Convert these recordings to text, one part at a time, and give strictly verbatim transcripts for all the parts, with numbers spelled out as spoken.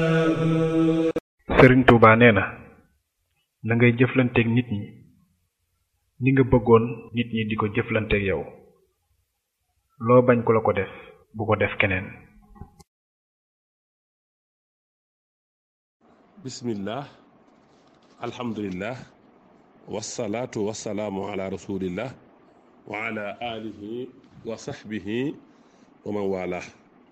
Sëriñ Tuubaa nee na na ngay jëflanteeg nit ñi ni nga bëggoon nit ñi di ko jëflanteeg yow loo bañ ku la ko def bu ko def keneen. bismillah alhamdulillah wasalaatu wasalaamu ala rasulillah wa ala alihi wa sahbihi wa man wala.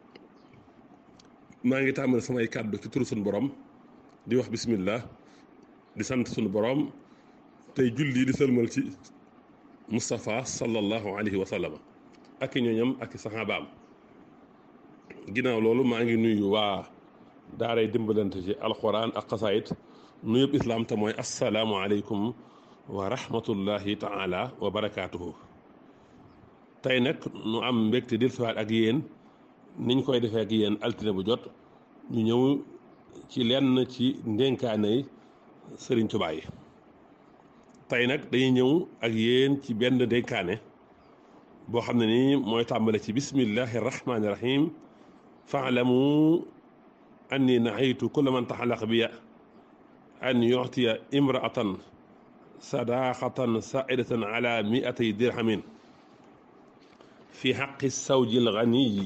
maa ngi tàmbali samay kàddu ci turu sunu borom di wax bismillah di sant sunu borom tey julli di sëlmal ci Moustapha sallallahu alayhi wa sallam ak i ñooñam ak i saxaabaam. ginnaaw loolu maa ngi nuyu waa daaray dimbalante ci alquran ak xasaayit nuyub islaam te mooy assalaamu aleykum wa rahmatullahi taala wa barakaatuhu. tey nag nu am mbégte dil siwaat ak yéen niñ koy defee ak yéen altine bu jot ñu ñëw ci lenn ci ndénkaanay Sëriñ Tuubaa yi. tey nag dañuy ñëw ak yéen ci benn ndénkaane boo xam ne nii mooy tàmbale ci bismillahi rahmaani rahim faalamu anni nahaytu kulla man taxalaq biya an yu'tiya imraatan sadaqatan saidatan ala miatay dirhamin fi xaqi sawji alganiyi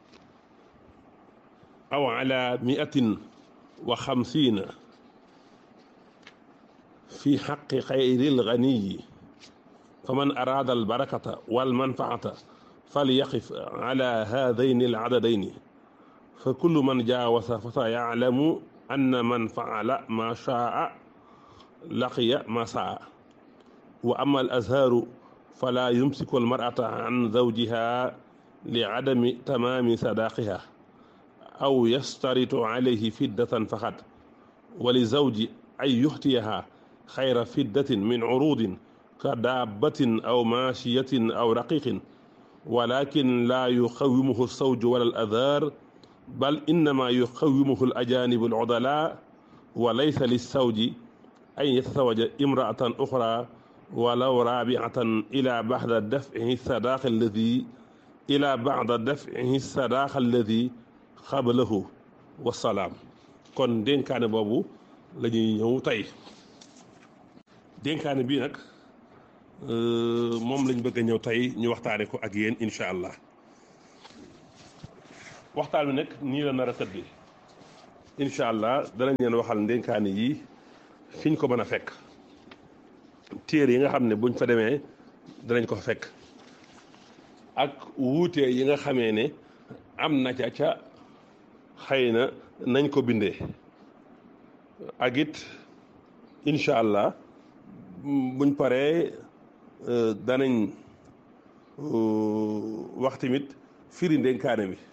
aw ala miatin wa xamsiina fi xaqi xayri alganiyi faman araada albarakata walmanfaata falyaqif ala haadayni aladadayni fa kullu man jaawasa fa sa yaclamu anna man faala ma shaa laqiya ma saa wa ama al azhaaru fala yumsiku almar'ata an zawjiha li adami tamaami sadaaqiha aw yastaritu alayhi fiddatan faqat wa li zawji ay yuxtiyaha xayra fiddatin min curudin ka daabbatin aw maashiyatin aw raqiqin walakin laa yuxawimuhu alsawju wala al azhaar bal innama yuxawimuhu al ajaanibu al udalaa wa laysa lissawji an yatazawaja imraatan uxra walaw raabiatan ila baxda dafcihi sadaaqa alladi ila baxda dafcihi sadaaqa alladi xabalahu wasalaam. kon dénkaane boobu la ñuy ñëw tey. dénkaane bii nag moom lañ bëgg a ñëw tey ñu waxtaane ko ak yéen incha allah. waxtaan bi nag nii la nar a tëddee incha allah danañ leen waxal ndénkaane yi fiñ ko mën a fekk téere yi nga xam ne buñ fa demee danañ ko fa fekk ak wuute yi nga xamee ne am na ca ca xëy na nañ ko bindee ak it incha allah buñ paree danañ wax tamit firi ndénkaane bi.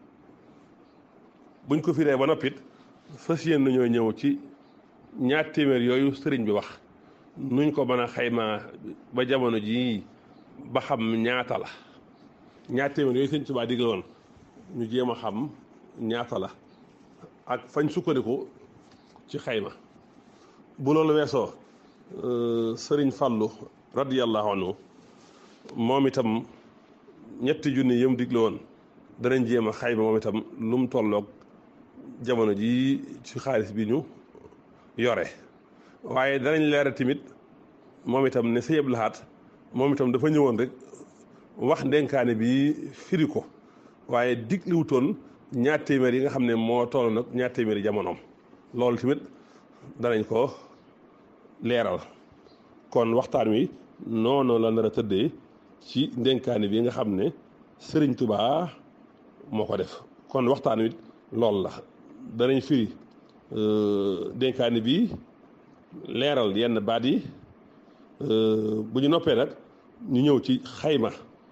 buñ ko firee ba noppit fas yéen nañoo ñëw ci ñaar téeméer yooyu sëriñ bi wax nuñ ko mën a xaymaa ba jamono jii ba xam ñaata la ñaar téeméer yooyu sëriñ Tuubaa digle woon ñu jéem a xam ñaata la ak fañ sukkandiku ci xayma. bu loolu weesoo sëriñ Fallu radiyallahu anhu moom itam ñetti junni yëm digle woon danañ jéem a xayma moom itam lu mu tolloog jamono ji ci xaalis bi ñu yore waaye danañ leeral tamit moom itam ne Sëñ Abdul Ahad moom itam dafa ñëwoon rek wax ndénkaane bi firi ko waaye digliwutoon ñaar téeméer yi nga xam ne moo toll nag ñaar téeméeri jamonoom loolu tamit danañ ko leeral. kon waxtaan wi noonu la nar a tëddee ci ndénkaane bi nga xam ne Sëriñ Tuubaa moo ko def. kon waxtaan wi loolu la danañ firi dénkaani bi leeral yenn baat yi bu ñu noppee nag ñu ñëw ci xayma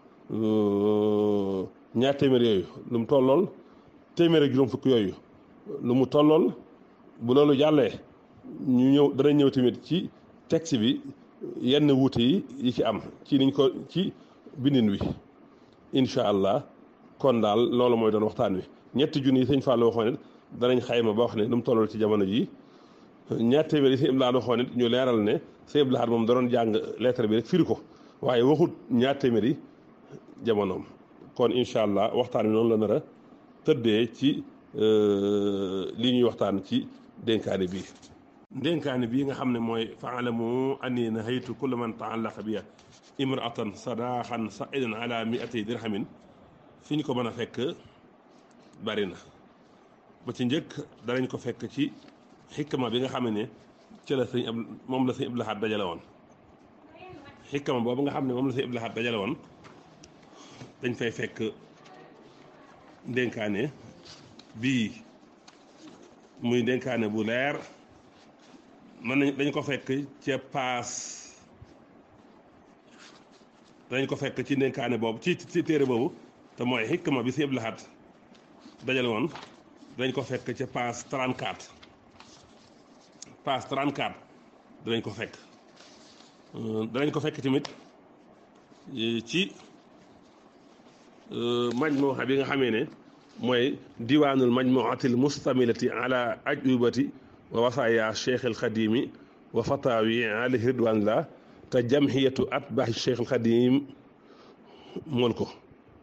ñaar téeméer yooyu lu mu tollool téeméer ak juróom fukk yooyu lu mu tollool bu loolu jàllee ñu ñëw danañ ñëw tamit ci texte bi yenn wuute yi yi ci am ci niñ ko ci bindin wi incha allah. kon daal loolu mooy doon waxtaan wi ñetti junni yi sëñ Fallou waxoon it danañ xayma ba wax ne lu mu tollool ci jamono ji ñaar téeméer yi sëñ Abdou Lahad waxoon it ñu leeral ne sëñ Abdou Lahad moom da doon jàng lettre bi rek firi ko waaye waxut ñaar téeméer yi jamonoom. kon incha allah waxtaan wi noonu la nar a tëddee ci li ñuy waxtaan ci dénkaane bii dénkaane bii nga xam ne mooy faalamu anni nahaytu kulla man taallaqa biya imraatan sadaaxan saidan ala miati dirhamin fi ñu ko mën a fekk bari na ba ci njëkk danañ ko fekk ci xikma bi nga xam ne ci la sëñ ab moom la sëñ Abdul Ahad dajale woon xikma boobu nga xam ne moom la sëñ Abdul Ahad dajale woon dañ fay fekk dénkaane bii muy dénkaane bu leer mën nañ dañ ko fekk ca paas dañ ko fekk ci dénkaane boobu ci ci téere boobu te mooy xikma bi sëñ Abdul Ahad dajale woon dañ ko fekk ca paas trente-quatre paas trente-quatre danañ ko fekk danañ ko fekk tamit ci majmuha bi nga xamee ne mooy diwaanul majmuatil mustamilati ala ajubati wa wasaaya cheikh al xadimi wa fatawi alayhi ridwanillah te jamhiyatu atbaahi cheikh al xadim mool ko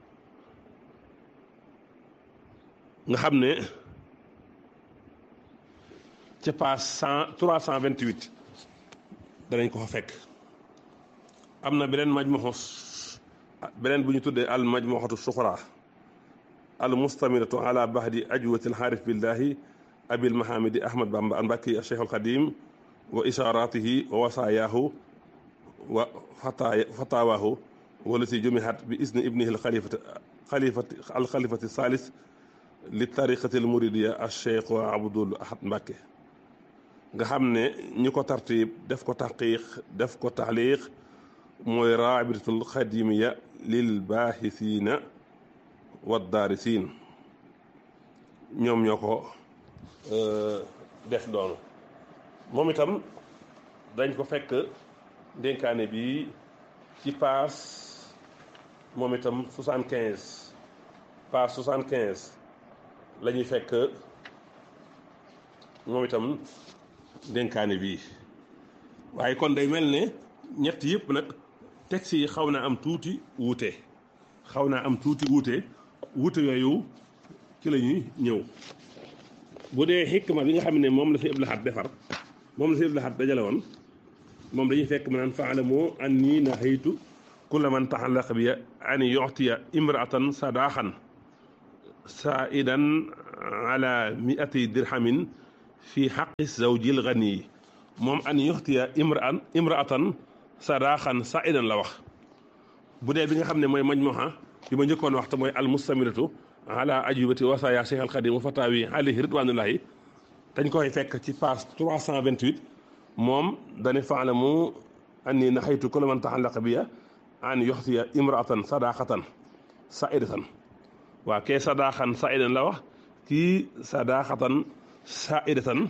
nga xam ne ca page cent trois cent vingt-huit danañ ko fa fekk am na beneen majmuha beneen bu ñu tuddee al majmuhatu suxra al mustamilatu ala bahdi ajwati al xaarif billahi abil mahamidi ahmad bamba al mbakki al cheikh al xadim wa isharatihi wa wasayaahu wa fatawaahu walati jumihat bi isni ibnihi al xalifati xalifati al xalifati salis li tariqati al muridiya al cheikh abdul ahad mbàkke nga xam ne ñi ko tartib def ko taqiq def ko taxliq mooy raabitatul xadimiya lil baaxisiina wa daarisiin ñoom ñoo ko def doonu moom itam dañ ko fekk dénkaane bi ci paas moom itam soixante-quinze paas soixante-quinze la ñuy fekk moom itam dénkaane bii waaye kon day mel ne ñett yëpp nag texte yi xaw naa am tuuti wuute xaw naa am tuuti wuute wuute yooyu ci la ñuy ñëw bu dee xikma bi nga xam ne moom la fi Abdul Ahad defar moom la fi Abdul Ahad dajale woon moom dañuy fekk ma naan faalamu anni nahaytu kulla man taxallaqa bi an yu'tiya imra'atan sadaaxan saa'idan ala mi'ati dirhamin fi xaqi zawjil ganiyi moom an yuxtiya imraan imraatan sadaaxan saidan la wax bu dee bi nga xam ne mooy majmuha bi ma njëkkoon wax te mooy al mustamilatu ala ajubati wasaaya cheikh al xadim wa fatawi alayhi ridwanullahi dañ koy fekk ci page trois cent vingt-huit moom dane faalamu anni nahaytu kulla man taxallaqa biya an yuxtiya imraatan sadaaxatan saidatan waa kee sadaaxan saidan la wax kii sadaaxatan saidatan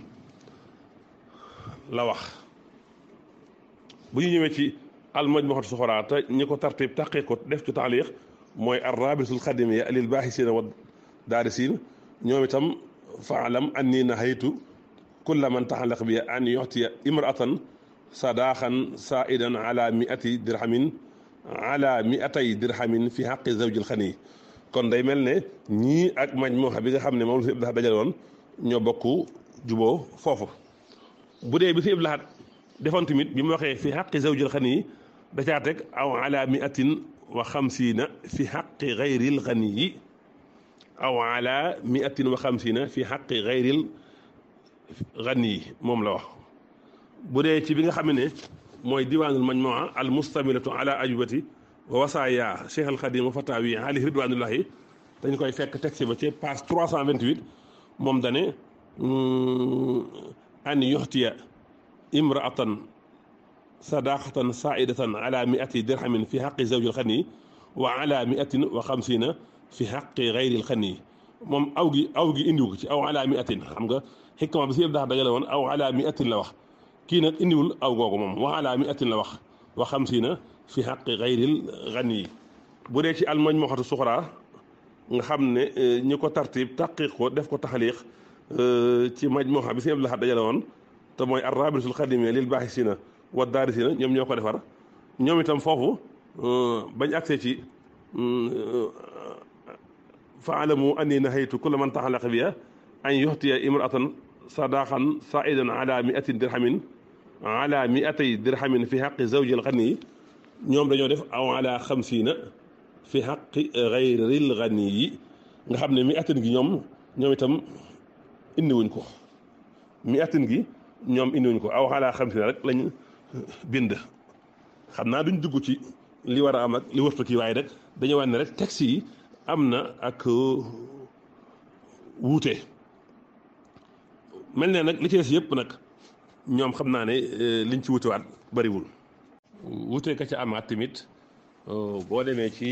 la wax bu ñu ñëwee ci al majmuhatu suxra te ñi ko tartib taqiq ko def ci taaliq mooy ar rabitul xadimiya lil baaxisiina wa daarisiin ñoom itam faalam anni nahaytu kulla man taxallaq bi an yuxtiya imraatan sadaaxan saidan ala miati dirhamin ala miatay dirhamin fi xaqi zawjil xani kon day mel ne ñii ak majmuha bi nga xam ne moom la fi dafa dajale woon ñoo bokk juboo foofu bu dee bi fi Abdul Ahad defoon tamit bi mu waxee fi xaqi zawjil xani da caa teg aw ala miatin wa xamsiina fi xaqi gayril xani aw ala miatin wa xamsiina fi xaqi gayril xani moom la wax bu dee ci bi nga xam ne mooy diwaanul majmuha al mustamilatu ala ajubati wa wasaaya cheikh al xadim wa fatawi alayhi ridwanullahi dañ koy fekk texte ba ci page trois cent vingt-huit moom dane an yuxtiya imraatan sadaqatan saidatan ala miati dirhamin fi xaqi zawjil xani wa ala miatin wa xamsina fi xaqi gayril xani moom aw gi aw gi indiwu ko ci aw ala miatin xam nga xikma bi si yëpp dax dajale woon aw ala miatin la wax kii nag indiwul aw googu moom wa ala miatin la wax wa xamsina fi xaqi gayril xani bu dee ci al majmuhatu suxra nga xam ne ñi ko tartib taqiq ko def ko taxaliq ci majmuha bi si Abdul Ahad dajale woon te mooy ar rabitul xadimiya lil baaxisina wa daarisina ñoom ñoo ko defar ñoom itam foofu bañ accès ci faalamu anni nahaytu kulla man taxallaqa biya an yuxtiya imraatan sadaqan saidan ala miatin dirhamin ala miatay dirhamin fi xaqi zawji alxani ñoom dañoo def aw ala xamsiina fi xaqi gayril xani yi nga xam ne miatin gi ñoom ñoom itam indiwuñ ko miatin gi ñoom indiwuñ ko aw ala xamsiina rek lañ bind xam naa duñ dugg ci li war a am ak li wërtu kii waaye rek dañu wax ne rek texte yi am na ak wuute mel ne nag li ci des yëpp nag ñoom xam naa ne liñ ci wutewaat bariwul wuute ka ca amaat tamit boo demee ci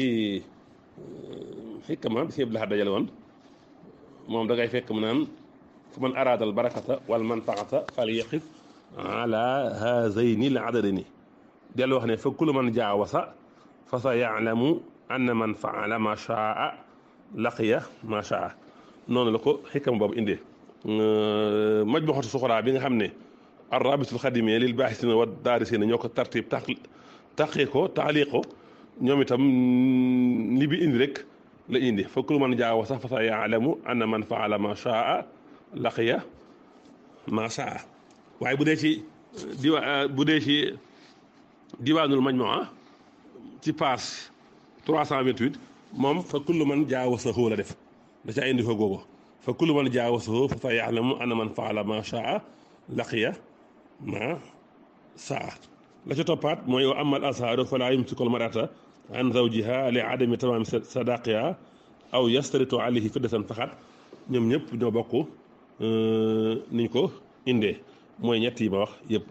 xikma bi si yëpp la dajale woon moom da ngay fekk mu naan fu man araadal barakata wal manfaata fal yaqif ala haazayni l adadini dellu wax ne fa kullu man jaawasa fa sa yaalamu anna man faala ma shaa laqiya ma shaa noonu la ko xikam boobu indee majmuxatu suxraa bi nga xam ne arrabitul xadimiya lil baaxisina wa daarisina ñoo ko tartib taq taqee ko taaliq ko ñoom itam li bi indi rek la indi fa kullu man jaawasa fa sa yaalamu anna man faala ma shaa laqiya ma shaa waaye bu dee ci diwa bu dee ci diwaanul majmuwa ci page trois cent vingt-huit moom fa kullu man jaawasahu la def da caa indi fa googu fa kullu man jaawasahu fa sa yaalamu anna man faala ma shaa laqiya ma saa la ca toppaat mooy wa amal azhaaru falaa yumsikul mar'ata an zawjiha li adami tamaami sadaqiha aw yastaritu alayhi fiddatan faqat ñoom ñëpp ñoo bokk niñ ko indee mooy ñett yi ma wax yëpp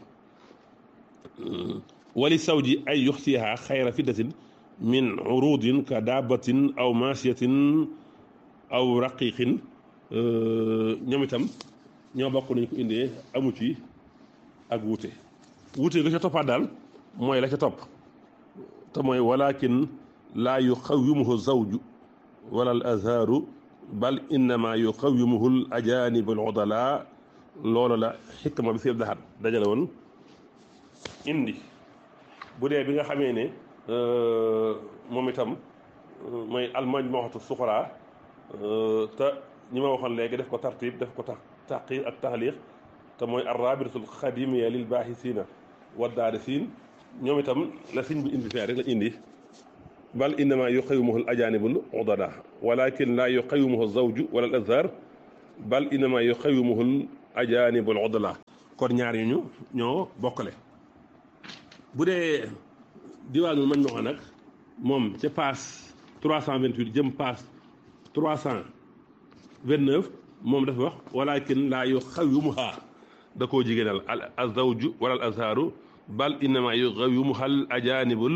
wali sawji ay yuxtiha xayra fiddatin min urudin ka daabatin aw maasiyatin aw raqiqin ñoom itam ñoo bokk nañ ko indee amu ci ak wuute wuute la ca toppaat daal mooy la ca topp te mooy walakin laa yuqawimuhu zawju wala al azharu bal innama yuqawimuhu al ajanib al udala loolu la xikma bi si daxat dajale woon indi bu dee bi nga xamee ne moom itam mooy almajmuhatu suxraa te ñi ma waxoon léegi def ko tartib def ko tax taqiir ak taxliq te mooy arrabitatul xadimiya lil baaxisina wa daarisiin ñoom itam la siñ bi indi fee rek la indi bal innama yuqawimuhu al ajanibul udada walakin la yuqawimuhu zawju wala al azhar bal innama yuqawimuhu al ajanibul udala kon ñaar yi ñu ñoo bokkale bu dee diwaanul majmuwa nag moom ca paas trois cent vingt-huit jëm paas trois cent vingt-neuf moom dafa wax walakin laa yuqawimuha da koo jigéenal al azawju wala al azharu bal innama yuqawimuha al ajanibul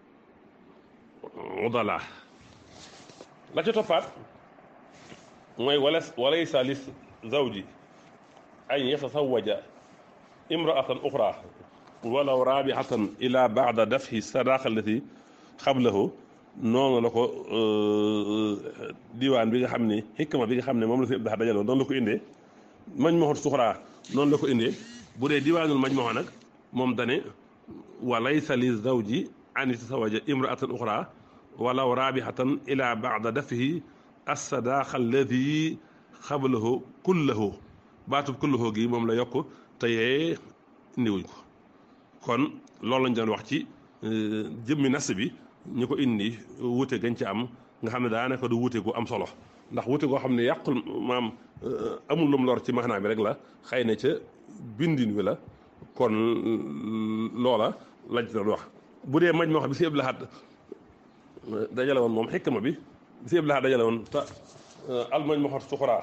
udala la ca toppaat mooy wala walaysa li zawji an yatasawaja imraatan uxra walaw raabixatan ila baada dafhi sadaqa allati xablahu noonu la ko diwaan bi nga xam ne xikma bi nga xam ne moom la si dax dajaloo noonu la ko indee majmuhatu suxraa noonu la ko indee bu dee diwaanul majmuha nag moom dane wa laysa li zawji an yatasawaja imraatan uxra walaw raabixatan ila baada dafhi assadaqa allati xablahu kullahu baatub kullahu gi moom la yokk te yee indiwuñ ko kon loolu lañ doon wax ci jëmmi nas bi ñu ko indi wuute gañ ci am nga xam ne daanaka du wuute gu am solo ndax wuute goo xam ne yàqul maam amul lum lor ci maanaa bi rek la xëy na ca bindin wi la kon loola lañ ci doon wax bu dee maj moo xam bi si ëb laxaat dajale woon moom xikma bi bi si ëb laxaat dajale woon te almaj moo xat suxraa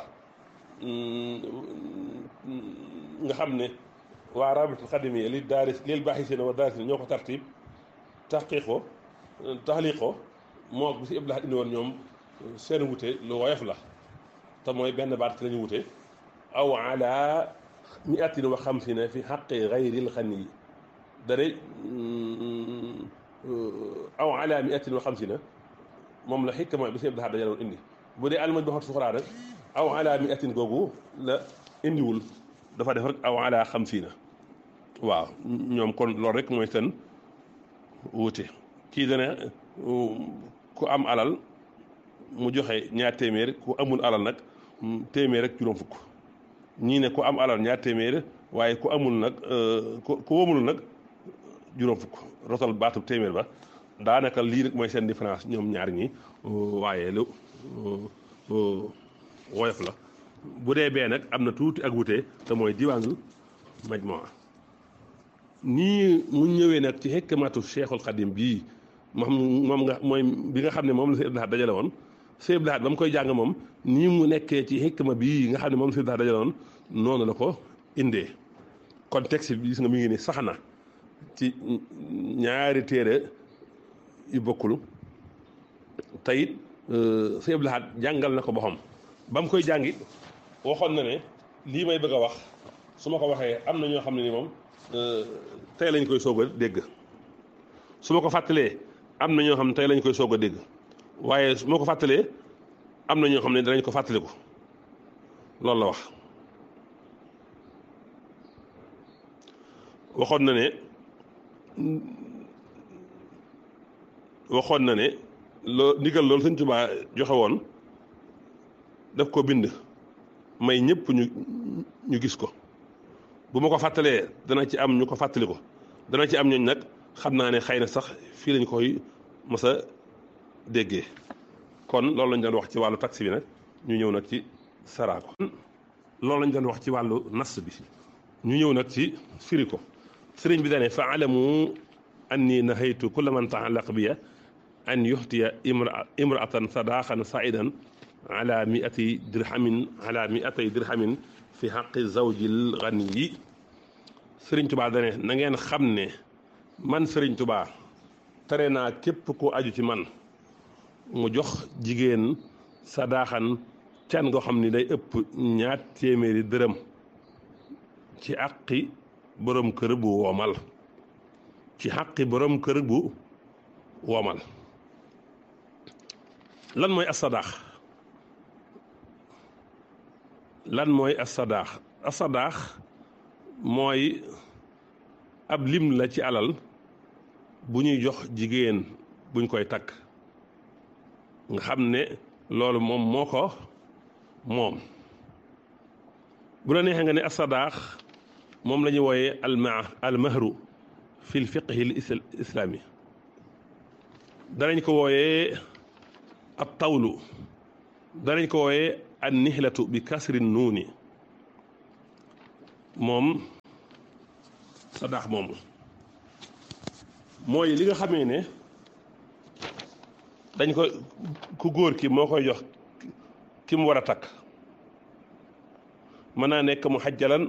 nga xam ne waa rabitul xadimiya li daaris lil baaxisina wa daarisina ñoo ko tartib taqiq ko taxliq ko moo bi si ëpp la indi woon ñoom seen wute lu woyof la te mooy benn baat ci la ñu wute aw ala miatin wa xamsina fi xaqi gayril xani yi dane aw ala miatin wa xamsina moom la xikma bi si ëpp la dajale woon indi bu dee almaj ba xot suxraa rek aw ala miatin googu la indiwul dafa def rek aw ala xamsina waaw ñoom kon loolu rek mooy seen wuute kii dana ku am alal mu joxe ñaar téeméer ku amul alal nag téeméer rek juróom fukk ñii ne ku am alal ñaar téeméer waaye ku amul nag ku ku wóomul nag juróom fukk rotal baatub téeméer ba daanaka lii rek mooy seen différence ñoom ñaar ñi waaye lu woyof la bu dee bee nag am na tuuti ak wute te mooy diwaanul majmuwa nii mu ñëwee nag ci hikmatu Cheikhul Xadim bii moom moom nga mooy bi nga xam ne moom la Sëñ Abdul Ahad dajale woon Sëñ Abdul Ahad ba mu koy jàng moom nii mu nekkee ci hikma bii nga xam ne moom la Sëñ Abdul Ahad dajale woon noonu la ko indee kon texte bi gis nga mi ngi ni sax na ci ñaari téere yu bokkul te it Sëñ Abdul Ahad jàngal na ko boppam ba mu koy jàngi waxoon na ne lii may bëgg a wax su ma ko waxee am na ñoo xam ne ni moom tey lañ koy soog a dégg su ma ko fàttalee am na ñoo xam ne tey lañ koy soog a dégg waaye su ma ko fàttalee am na ñoo xam ne danañ ko fàttaliku loolu la wax waxoon na ne waxoon na ne loo ndigal loolu Sëñ Tuubaa joxe woon daf ko bind may ñëpp ñu ñu gis ko bu ma ko fàttalee dana ci am ñu ko fàttali ko dana ci am ñooñ nag xam naa ne xëy na sax fii lañ koy mës a déggee kon loolu lañ doon wax ci wàllu taxi bi nag ñu ñëw nag ci saraako loolu lañ doon wax ci wàllu nas bi ñu ñëw nag ci firi ko sëriñ bi dane fa alamu anni nahaytu kulla man taallaq biya an yuxtiya imra imraatan sadaqan saidan ala miati dirhamin ala miatay dirhamin fi xaqi zawjil ganiyi sëriñ tubaa dane na ngeen xam ne man sëriñ tubaa tere naa képp ku aju ci man mu jox jigéen sadaaxan can goo xam ni day ëpp ñaar téeméeri dërëm ci àqi borom kër bu woomal ci àqi borom kër bu woomal lan mooy asadaax lan mooy asadaax asadaax mooy ab lim la ci alal bu ñuy jox jigéen buñ koy takk nga xam ne loolu moom moo ko moom bu la neexee nga ne asadaax moom la ñuy wooyee alma almahru fi lfiqhi l islaami danañ ko wooyee ab tawlu danañ ko wooyee an nihlatu bi kasri nuuni moom sadaax moomu mooy li nga xamee ne dañ ko ku góor ki moo koy jox ki mu war a takk mën naa nekk mu xajjalan